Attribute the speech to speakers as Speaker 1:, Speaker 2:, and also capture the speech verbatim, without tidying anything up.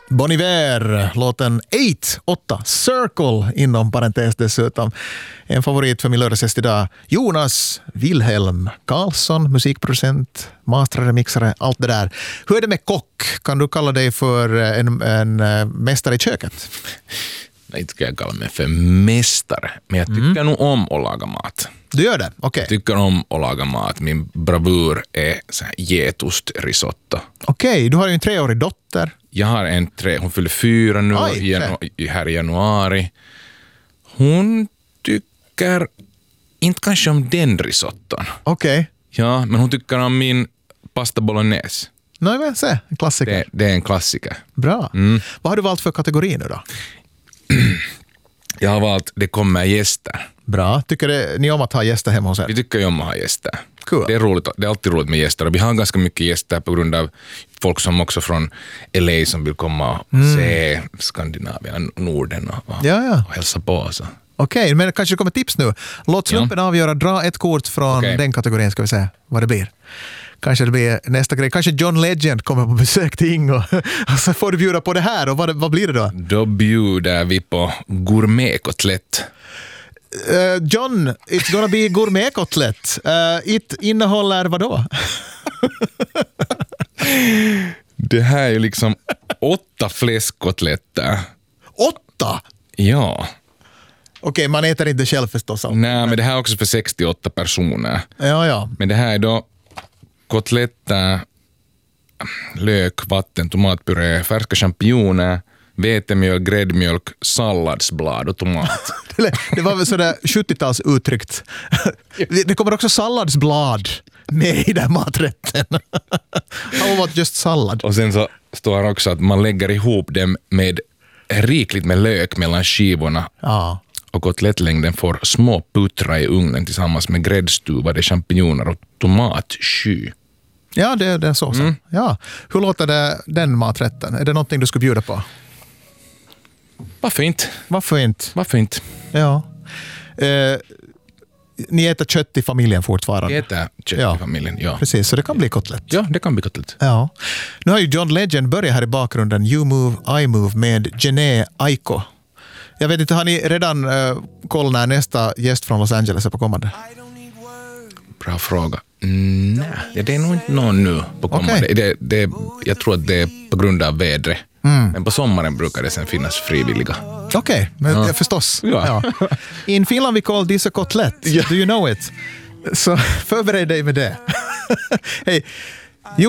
Speaker 1: Bon Iver, låten åtta, åtta, Circle inom parentes dessutom. En favorit för min lördagsgäst idag, Jonas Wilhelm Karlsson, musikproducent, mastrare, mixare, allt det där. Hur är det med kock? Kan du kalla dig för en, en, en mästare i köket?
Speaker 2: Nej, inte ska jag kalla mig för mästare, men jag tycker mm. nog om att laga mat.
Speaker 1: Du gör det? Okej. Okay.
Speaker 2: Jag tycker om att laga mat. Min bravur är så här getostrisotto.
Speaker 1: Okej, okay, du har ju en treårig dotter.
Speaker 2: Jag har en tre, hon fyller fyra nu
Speaker 1: Aj,
Speaker 2: i janu- här i januari. Hon tycker inte kanske om den risotton.
Speaker 1: Okej. Okay.
Speaker 2: Ja, men hon tycker om min pasta bolognese.
Speaker 1: Nej, men se, en klassiker.
Speaker 2: Det, det är en klassiker.
Speaker 1: Bra. Mm. Vad har du valt för kategori nu då?
Speaker 2: Jag har valt det kommer gäster.
Speaker 1: Bra. Tycker det, ni om att ha gäster hemma hos er?
Speaker 2: Vi tycker ju om att ha gäster.
Speaker 1: Cool.
Speaker 2: Det är roligt, det är alltid roligt med gäster. Och vi har ganska mycket gäster på grund av folk som också från L A som vill komma och mm. se Skandinavien, Norden och,
Speaker 1: ja, ja.
Speaker 2: och hälsa på. Okej,
Speaker 1: okay, men kanske det kommer tips nu. Låt slumpen ja. avgöra. Dra ett kort från okay. den kategorin, ska vi se vad det blir. Kanske det blir nästa grej. Kanske John Legend kommer på besök till Ingo. Och så får du bjuda på det här. Och vad, vad blir det då?
Speaker 2: Då bjuder vi på gourmetkotlett.
Speaker 1: Uh, John, it's gonna be gourmetkotlett. Uh, it innehåller vad då?
Speaker 2: Det här är ju liksom åtta fläskkotletter.
Speaker 1: Åtta?
Speaker 2: Ja.
Speaker 1: Okej, okay, man äter inte själv förstås.
Speaker 2: Nej, men det här är också för sextioåtta personer.
Speaker 1: Ja, ja.
Speaker 2: Men det här är då kotletter, lök, vatten, tomatpuré, färska champinjoner, vetemjöl, gräddmjölk, salladsblad och tomat.
Speaker 1: Det var väl sådär sjuttio-tals uttryckt. Det kommer också salladsblad med i den maträtten. How about just sallad?
Speaker 2: Och sen så står det också att man lägger ihop dem med rikligt med lök mellan skivorna.
Speaker 1: Ja.
Speaker 2: Och kotlettlängden får små puttra i ugnen tillsammans med gräddstuvade champinjoner och tomatsky.
Speaker 1: Ja, det, det är så. Mm. Ja. Hur låter det, den maträtten? Är det någonting du skulle bjuda på?
Speaker 2: Varför inte?
Speaker 1: Varför inte?
Speaker 2: Varför inte?
Speaker 1: Ja. Eh, ni äter kött i familjen fortfarande?
Speaker 2: Vi äter kött
Speaker 1: ja.
Speaker 2: i familjen, ja.
Speaker 1: Precis, så det kan bli kotlett.
Speaker 2: Ja, det kan bli kotlett.
Speaker 1: Ja. Nu har ju John Legend börjat här i bakgrunden. You Move, I Move med Jhené Aiko. Jag vet inte, har ni redan uh, koll när nästa gäst från Los Angeles är på kommande?
Speaker 2: Bra fråga. Mm, nej, det är nog inte någon nu på kommande. Okay. Det, det, jag tror att det är på grund av vädret. Mm. Men på sommaren brukar det sen finnas frivilliga.
Speaker 1: Okej, okay, men ja. förstås.
Speaker 2: Ja.
Speaker 1: Ja. In Finland vi call this a kotlett. Yeah. Do you know it? Så förbered dig med det. Hej,